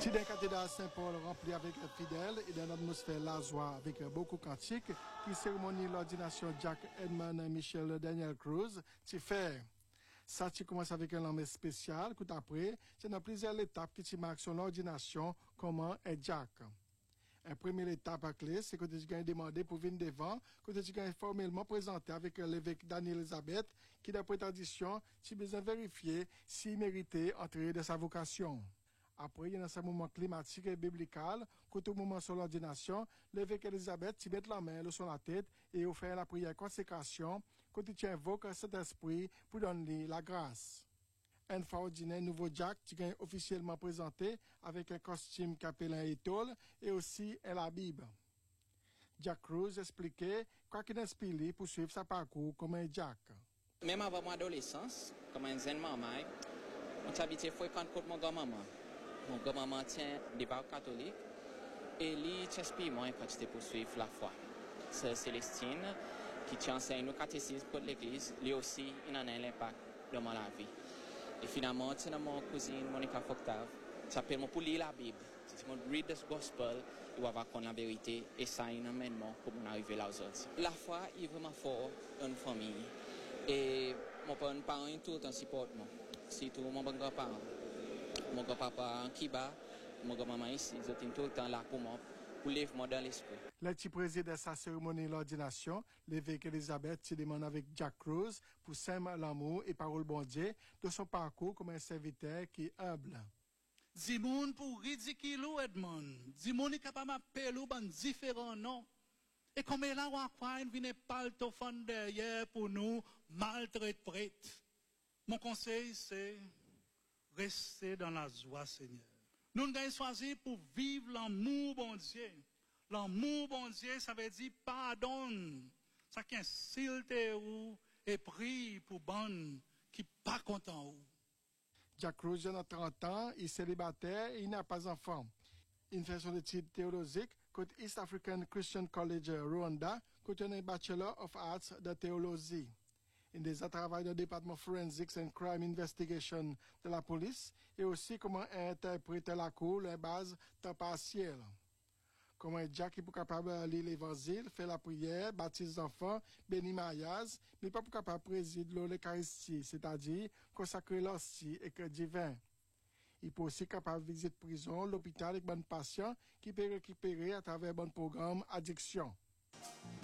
C'est une cathédrale Saint-Paul remplie avec les fidèles et dans l'atmosphère la joie avec beaucoup de cantiques qui cérémonie l'ordination Jack Edmund Michel Daniel Cruz qui fait. Ça, tu commences avec un lendemain spécial, tout après, c'est dans plusieurs étapes qui marquent son ordination, comment est Jack. La première étape à clé, c'est que tu as demandé pour venir devant, que tu as formellement présenté avec l'évêque Daniel Elisabeth, qui d'après tradition, tu as besoin de vérifier s'il méritait entrer de sa vocation. Après, il y a un moment climatique et biblical, que tout moment sur l'ordination, l'évêque Elisabeth, tu mets la main sur la tête et il fait la prière consécration, que tu invoques cet esprit pour donner la grâce. Un fois ordinaire, nouveau Jack, tu es officiellement présenté avec un costume capelin et tôle et aussi la Bible. Jack Cruz expliquait quoi qu'il inspire pour suivre sa parcours comme un Jack. Même avant mon adolescence, comme un jeune maman, on s'habitait à fréquenter mon grand-maman. Mon grand-maman tient des parents catholiques et lui t'inspire moi quand tu poursuivre la foi. C'est Célestine qui t'enseigne le catéchisme pour l'église, lui aussi, il en a un impact dans ma vie. Et finalement, c'est mon cousine Monica Foctave, qui s'appelle pour lire la Bible. Si on read the gospel, il va voir la vérité et ça il amène pour arriver là aujourd'hui. La foi est vraiment fort dans une famille et mon parent est tout le temps support moi. Surtout mon grand-parent. Mon grand-papa en Kiba, mon grand-maman ici, ils sont tout le temps là pour moi, pour lever moi dans l'esprit. Le petit président de sa cérémonie d'ordination, l'évêque Elisabeth se demande avec Jack Cruz pour s'aimer l'amour et parole bon Dieu de son parcours comme un serviteur qui est humble. Dimoun pour ridiculer Edmond. Dimoun est capable d'appeler ban différents noms. Et comme là, on croit, il vient pas le téléphone derrière pour nous maltraiter. Mon conseil, c'est rester dans la joie, Seigneur. Nous avons choisi pour vivre l'amour, bon Dieu. L'amour, bon Dieu, ça veut dire pardon. Ça qui insulte ou et prie pour bon qui pas content ou. Jack Cruz a 30 ans, il est célibataire et il n'a pas d'enfant. Il fait son étude théologique côté East African Christian College Rwanda, côté un Bachelor of Arts de théologie. Il déjà travaille dans le département Forensics and Crime Investigation de la police et aussi comment interpréter la cour, les bases temps partiel. Comment Jack est capable de lire l'évangile, faire la prière, baptiser les enfants, bénir mariage, mais pas capable de présider l'Eucharistie, c'est-à-dire consacrer l'hostie et que divin. Il peut aussi capable de visiter prison, l'hôpital avec bon patient qui peut récupérer à travers bon programme addiction.